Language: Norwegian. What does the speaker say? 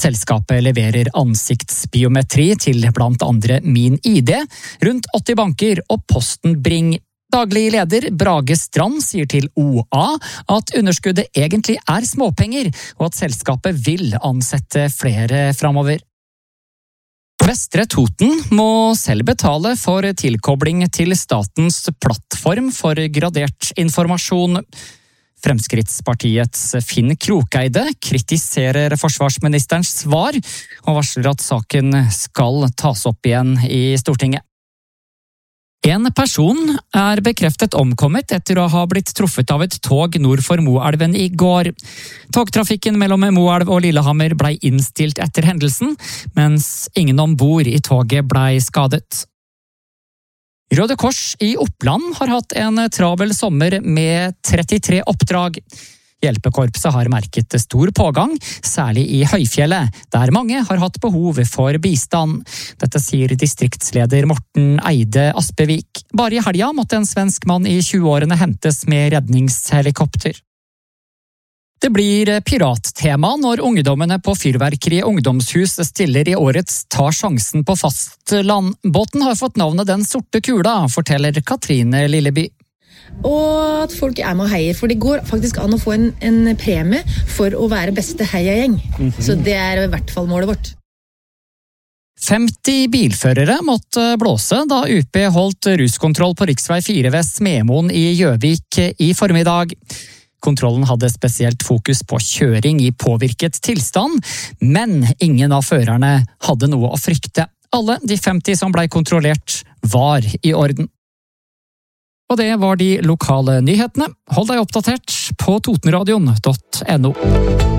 Selskapet leverer ansiktsbiometri til blant andre Min ID, rundt 80 banker og Posten Bring. Daglig leder Brage Strand sier til OA at underskuddet egentlig er småpenger, og at selskapet vil ansette flere fremover. Vestre Toten må selv betale for tilkobling til statens plattform for gradert informasjon. Fremskrittspartiets Finn Krokeide kritiserer forsvarsministerens svar, og varsler at saken skal tas opp igjen i Stortinget. En person er bekreftet omkommet etter å ha blitt truffet av et tog nord for Moelven i går. Togtrafikken mellom Moelv og Lillehammer ble innstilt etter hendelsen, mens ingen ombord i toget ble skadet. Røde Kors i Oppland har hatt en travel sommer med 33 oppdrag. Hjelpekorpset har merket stor pågang, særlig i Høyfjellet, der mange har hatt behov for bistand. Dette sier distriktsleder Morten Eide Aspevik. Bare i helga måtte en svensk mann i 20-årene hentes med redningshelikopter. Det blir pirattema når ungdommene på Fyrverkeri ungdomshus stiller i årets Ta sjansen på fastland. Båten har fått navnet Den sorte kula, forteller Katrine Lilleby. Og at folk er med og heier, for det går faktisk an å få en premie for å være beste heiagjeng. Så det er i hvert fall målet vårt. 50 bilførere måtte blåse da UP holdt ruskontroll på riksvei 4 ved Smemoen i Gjøvik i formiddag. Kontrollen hadde spesielt fokus på kjøring i påvirket tilstand, men ingen av førerne hadde noe å frykte. Alle de 50 som ble kontrollert var i orden. Og det var de lokale nyhetene. Hold deg oppdatert på totenradion.no.